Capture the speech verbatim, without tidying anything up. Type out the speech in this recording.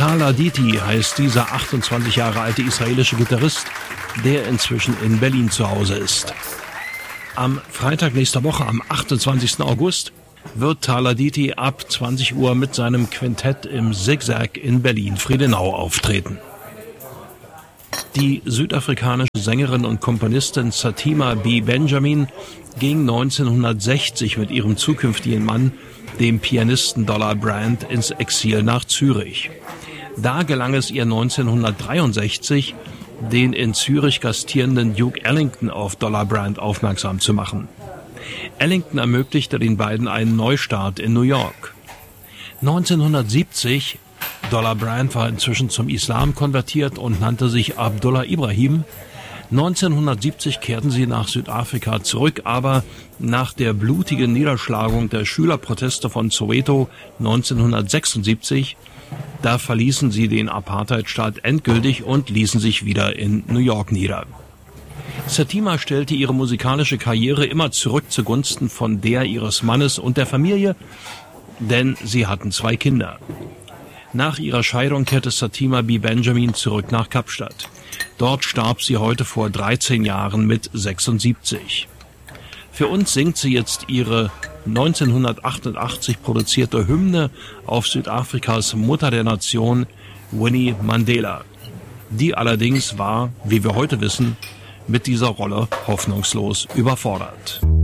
Thala Diti heißt dieser achtundzwanzig Jahre alte israelische Gitarrist, der inzwischen in Berlin zu Hause ist. Am Freitag nächster Woche, am achtundzwanzigsten August, wird Thala Diti ab zwanzig Uhr mit seinem Quintett im Zigzag in Berlin-Friedenau auftreten. Die südafrikanische Sängerin und Komponistin Satima B. Benjamin ging neunzehnhundertsechzig mit ihrem zukünftigen Mann, dem Pianisten Dollar Brand, ins Exil nach Zürich. Da gelang es ihr neunzehnhundertdreiundsechzig, den in Zürich gastierenden Duke Ellington auf Dollar Brand aufmerksam zu machen. Ellington ermöglichte den beiden einen Neustart in New York. neunzehnhundertsiebzig, Dollar Brand war inzwischen zum Islam konvertiert und nannte sich Abdullah Ibrahim. neunzehnhundertsiebzig kehrten sie nach Südafrika zurück, aber nach der blutigen Niederschlagung der Schülerproteste von Soweto neunzehnhundertsechsundsiebzig, da verließen sie den Apartheidstaat endgültig und ließen sich wieder in New York nieder. Satima stellte ihre musikalische Karriere immer zurück zugunsten von der ihres Mannes und der Familie, denn sie hatten zwei Kinder. Nach ihrer Scheidung kehrte Satima B. Benjamin zurück nach Kapstadt. Dort starb sie heute vor dreizehn Jahren mit sechsundsiebzig. Für uns singt sie jetzt ihre neunzehnhundertachtundachtzig produzierte Hymne auf Südafrikas Mutter der Nation, Winnie Mandela. Die allerdings war, wie wir heute wissen, mit dieser Rolle hoffnungslos überfordert.